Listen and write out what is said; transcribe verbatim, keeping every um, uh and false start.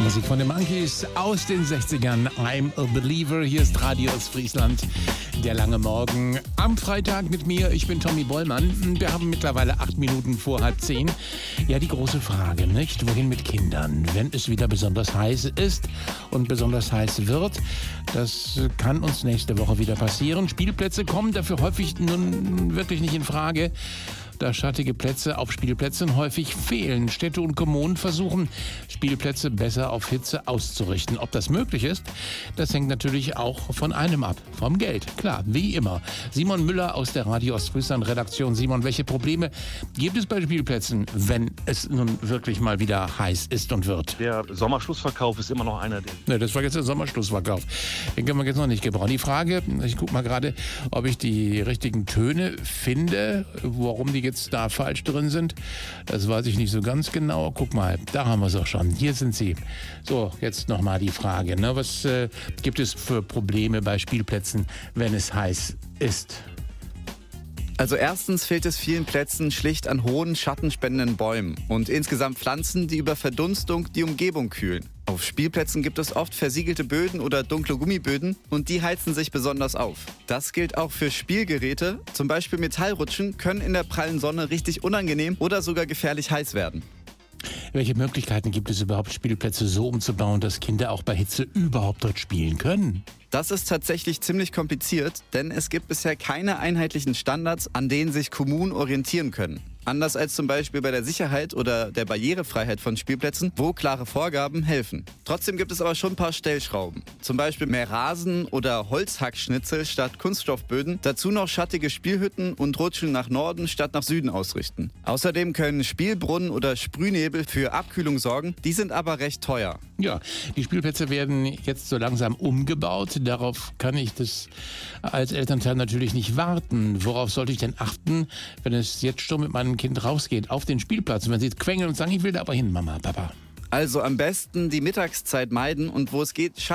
Musik von den Monkees aus den sechzigern. I'm a Believer. Hier ist Radio Ostfriesland. Der lange Morgen am Freitag mit mir. Ich bin Tommy Bollmann. Wir haben mittlerweile acht Minuten vor halb zehn. Ja, die große Frage, nicht? Wohin mit Kindern, wenn es wieder besonders heiß ist und besonders heiß wird? Das kann uns nächste Woche wieder passieren. Spielplätze kommen dafür häufig nun wirklich nicht in Frage, da schattige Plätze auf Spielplätzen häufig fehlen. Städte und Kommunen versuchen, Spielplätze besser auf Hitze auszurichten. Ob das möglich ist, das hängt natürlich auch von einem ab, vom Geld. Klar, wie immer. Simon Müller aus der Radio Ostfriesland Redaktion. Simon, welche Probleme gibt es bei Spielplätzen, wenn es nun wirklich mal wieder heiß ist und wird? Der Sommerschlussverkauf ist immer noch einer der... Ne, das war jetzt der Sommerschlussverkauf. Den können wir jetzt noch nicht gebrauchen. Die Frage, ich gucke mal gerade, ob ich die richtigen Töne finde, warum die jetzt da falsch drin sind. Das weiß ich nicht so ganz genau. Guck mal, da haben wir es auch schon. Hier sind sie. So, jetzt nochmal die Frage. Ne? Was äh, gibt es für Probleme bei Spielplätzen, wenn es heiß ist? Also erstens fehlt es vielen Plätzen schlicht an hohen, schattenspendenden Bäumen und insgesamt Pflanzen, die über Verdunstung die Umgebung kühlen. Auf Spielplätzen gibt es oft versiegelte Böden oder dunkle Gummiböden und die heizen sich besonders auf. Das gilt auch für Spielgeräte. Zum Beispiel Metallrutschen können in der prallen Sonne richtig unangenehm oder sogar gefährlich heiß werden. Welche Möglichkeiten gibt es überhaupt, Spielplätze so umzubauen, dass Kinder auch bei Hitze überhaupt dort spielen können? Das ist tatsächlich ziemlich kompliziert, denn es gibt bisher keine einheitlichen Standards, an denen sich Kommunen orientieren können. Anders als zum Beispiel bei der Sicherheit oder der Barrierefreiheit von Spielplätzen, wo klare Vorgaben helfen. Trotzdem gibt es aber schon ein paar Stellschrauben. Zum Beispiel mehr Rasen oder Holzhackschnitzel statt Kunststoffböden. Dazu noch schattige Spielhütten und Rutschen nach Norden statt nach Süden ausrichten. Außerdem können Spielbrunnen oder Sprühnebel für Abkühlung sorgen. Die sind aber recht teuer. Ja, die Spielplätze werden jetzt so langsam umgebaut. Darauf kann ich das als Elternteil natürlich nicht warten. Worauf sollte ich denn achten, wenn es jetzt schon mit meinem Kind rausgeht auf den Spielplatz? Und wenn sie jetzt quengeln und sagen, ich will da aber hin, Mama, Papa. Also am besten die Mittagszeit meiden und wo es geht,